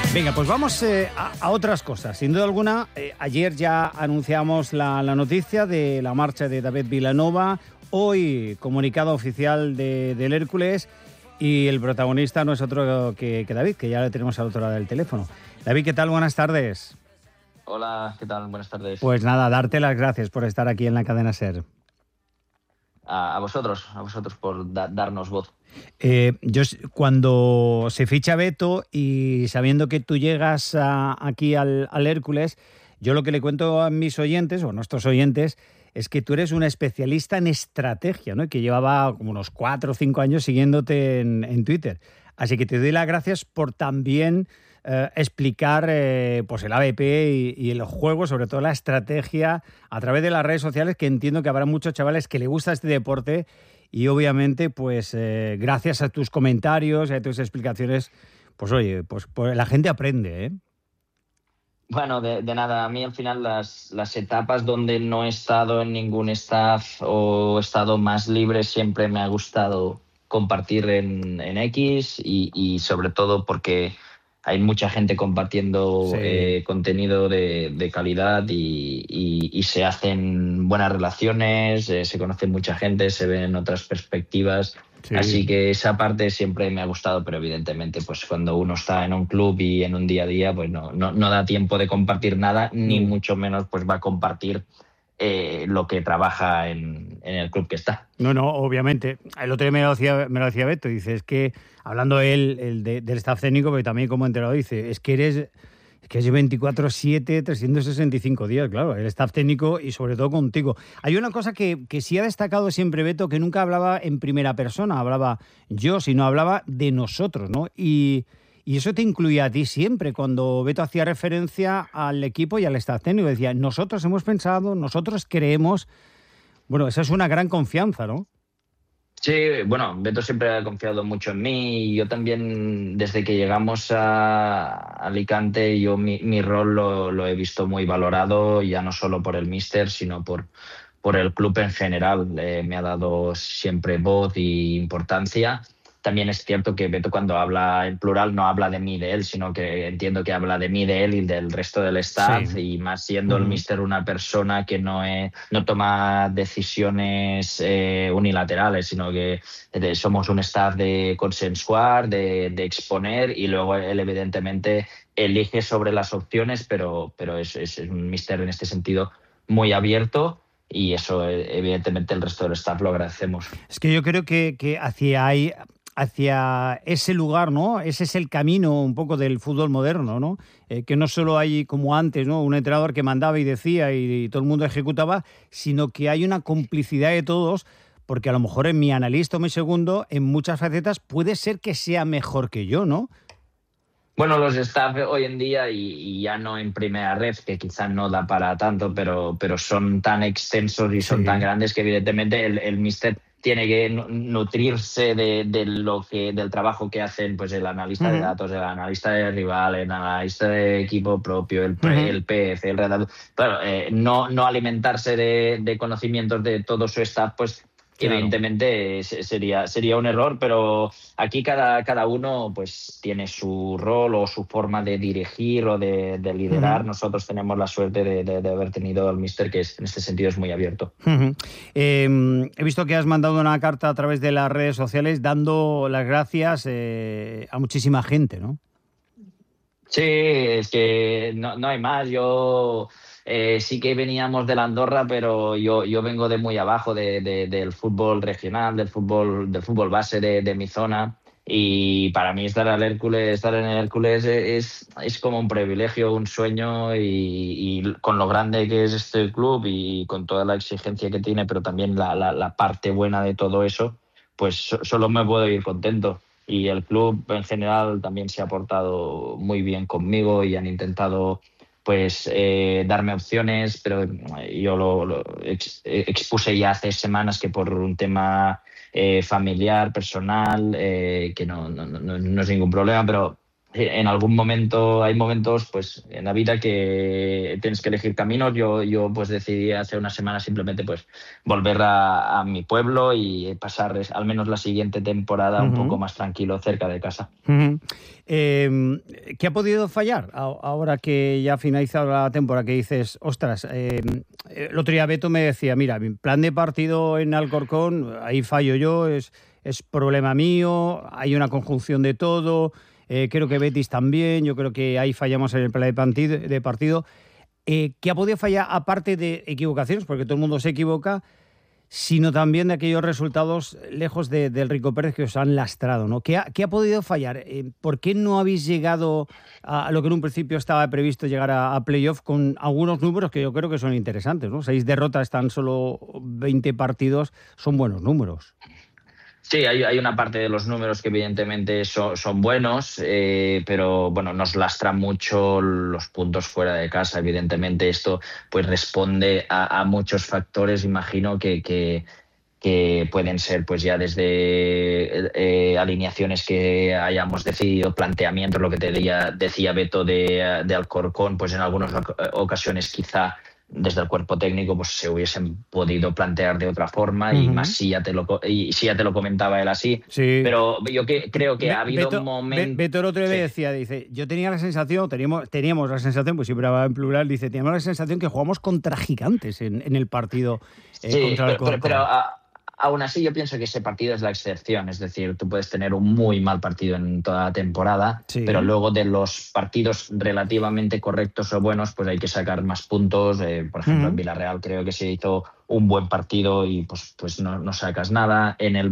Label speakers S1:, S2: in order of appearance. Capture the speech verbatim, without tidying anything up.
S1: Venga, pues vamos eh, a, a otras cosas. Sin duda alguna, eh, ayer ya anunciamos la, la noticia de la marcha de David Vilanova. Hoy, comunicado oficial de, del Hércules. Y el protagonista no es otro que, que David, que ya le tenemos al otro lado del teléfono. David, ¿qué tal? Buenas tardes.
S2: Hola, ¿qué tal? Buenas tardes.
S1: Pues nada, darte las gracias por estar aquí en la cadena SER.
S2: A, a vosotros, a vosotros por da, darnos voz.
S1: Eh, yo cuando se ficha Beto y sabiendo que tú llegas a, aquí al, al Hércules, yo lo que le cuento a mis oyentes o a nuestros oyentes es que tú eres un especialista en estrategia, ¿no? Y que llevaba como unos cuatro o cinco años siguiéndote en, en Twitter. Así que te doy las gracias por también eh, explicar eh, pues el A B P y, y el juego, sobre todo la estrategia, a través de las redes sociales, que entiendo que habrá muchos chavales que le gusta este deporte y obviamente, pues eh, gracias a tus comentarios y a tus explicaciones, pues oye, pues, pues la gente aprende, ¿eh?
S2: Bueno, de, de nada, a mí al final las, las etapas donde no he estado en ningún staff o he estado más libre siempre me ha gustado compartir en, en X y, y sobre todo porque hay mucha gente compartiendo
S1: Sí.
S2: eh, contenido de, de calidad y, y, y se hacen buenas relaciones, eh, se conoce mucha gente, se ven otras perspectivas.
S1: Sí.
S2: Así que esa parte siempre me ha gustado, pero evidentemente pues cuando uno está en un club y en un día a día pues no, no, no da tiempo de compartir nada, ni
S1: Mm.
S2: mucho menos pues va a compartir eh, lo que trabaja en, en el club que está.
S1: No, no, obviamente. El otro día me lo decía, me lo decía Beto, dice, es que, hablando él el de, del staff técnico, pero también como enterado, dice, es que eres, es que es veinticuatro siete, trescientos sesenta y cinco días, claro, el staff técnico y sobre todo contigo. Hay una cosa que, que sí ha destacado siempre Beto, que nunca hablaba en primera persona, hablaba yo, sino hablaba de nosotros, ¿no? Y, y eso te incluía a ti siempre, cuando Beto hacía referencia al equipo y al staff técnico, decía, nosotros hemos pensado, nosotros creemos. Bueno, esa es una gran confianza, ¿no?
S2: Sí, bueno, Beto siempre ha confiado mucho en mí y yo también, desde que llegamos a Alicante, yo mi, mi rol lo, lo he visto muy valorado, ya no solo por el míster, sino por, por el club en general. Eh, me ha dado siempre voz y importancia. También es cierto que Beto cuando habla en plural no habla de mí, de él, sino que entiendo que habla de mí, de él y del resto del staff,
S1: Sí.
S2: y más siendo
S1: Uh-huh.
S2: el míster una persona que no, es, no toma decisiones eh, unilaterales, sino que eh, somos un staff de consensuar, de, de exponer, y luego él evidentemente elige sobre las opciones, pero, pero es, es un míster en este sentido muy abierto. Y eso, evidentemente, el resto del staff lo agradecemos.
S1: Es que yo creo que, que hacia ahí, hacia ese lugar, ¿no? Ese es el camino un poco del fútbol moderno, ¿no? Eh, que no solo hay, como antes, ¿no? Un entrenador que mandaba y decía y, y todo el mundo ejecutaba, sino que hay una complicidad de todos, porque a lo mejor en mi analista o mi segundo, en muchas facetas, puede ser que sea mejor que yo, ¿no?
S2: Bueno, los staff hoy en día, y, y ya no en primera red, que quizás no da para tanto, pero, pero son tan extensos y son
S1: Sí.
S2: tan grandes que evidentemente el, el míster tiene que nutrirse de, de lo que, del trabajo que hacen pues el analista uh-huh. de datos, el analista de rival, el analista de equipo propio, el, uh-huh. el P F, el redactor. Claro, eh, no, no alimentarse de, de conocimientos de todo su staff, pues claro. Evidentemente sería, sería un error, pero aquí cada, cada uno pues tiene su rol o su forma de dirigir o de, de liderar. Uh-huh. Nosotros tenemos la suerte de, de, de haber tenido al míster, que es, en este sentido es muy abierto.
S1: Uh-huh. Eh, he visto que has mandado una carta a través de las redes sociales dando las gracias eh, a muchísima gente, ¿no?
S2: Sí, es que no, no hay más. Yo... Eh, sí que veníamos de la Andorra, pero yo, yo vengo de muy abajo, de, de, del fútbol regional, del fútbol, del fútbol base de, de mi zona, y para mí estar al Hércules, estar en el Hércules es, es como un privilegio, un sueño, y, y con lo grande que es este club y con toda la exigencia que tiene, pero también la, la, la parte buena de todo eso, pues so, solo me puedo ir contento. Y el club en general también se ha portado muy bien conmigo y han intentado pues eh, darme opciones, pero yo lo, lo ex, expuse ya hace semanas que por un tema eh, familiar, personal, eh, que no, no, no, no es ningún problema, pero en algún momento, hay momentos pues en la vida que tienes que elegir caminos. Yo, yo pues decidí hace una semana simplemente pues volver a, a mi pueblo y pasar al menos la siguiente temporada uh-huh. un poco más tranquilo cerca de casa.
S1: Uh-huh. Eh, ¿Qué ha podido fallar ahora que ya ha finalizado la temporada? Que dices, ostras, eh, el otro día Beto me decía, mira, mi plan de partido en Alcorcón, ahí fallo yo, es, es problema mío, hay una conjunción de todo. Eh, creo que Betis también, yo creo que ahí fallamos en el plan de partido. De partido. Eh, ¿Qué ha podido fallar, aparte de equivocaciones, porque todo el mundo se equivoca, sino también de aquellos resultados lejos de, del Rico Pérez que os han lastrado, ¿no? ¿Qué ha, qué ha podido fallar? Eh, ¿Por qué no habéis llegado a, a lo que en un principio estaba previsto llegar a, a playoff con algunos números que yo creo que son interesantes, ¿no? Seis derrotas, tan solo veinte partidos, son buenos números.
S2: Sí, hay, hay una parte de los números que evidentemente son, son buenos, eh, pero bueno, nos lastran mucho los puntos fuera de casa. Evidentemente esto pues responde a, a muchos factores, imagino que, que, que pueden ser pues ya desde eh, alineaciones que hayamos decidido, planteamientos, lo que te decía, decía Beto de, de Alcorcón, pues en algunas ocasiones quizá desde el cuerpo técnico pues se hubiesen podido plantear de otra forma, uh-huh. y más si ya te lo y si ya te lo comentaba él así.
S1: Sí.
S2: Pero yo que, creo que
S1: Be-
S2: ha habido
S1: Beto,
S2: momentos...
S1: Beto el otro día
S2: sí.
S1: decía, dice, yo tenía la sensación, teníamos, teníamos la sensación, pues siempre hablaba en plural, dice, teníamos la sensación que jugamos contra gigantes en, en el partido eh,
S2: sí,
S1: contra el
S2: pero, pero, pero a, aún así yo pienso que ese partido es la excepción, es decir, tú puedes tener un muy mal partido en toda la temporada, sí. pero luego de los partidos relativamente correctos o buenos, pues hay que sacar más puntos. Eh, por ejemplo, uh-huh. en Villarreal creo que se hizo un buen partido y pues, pues no, no sacas nada. En el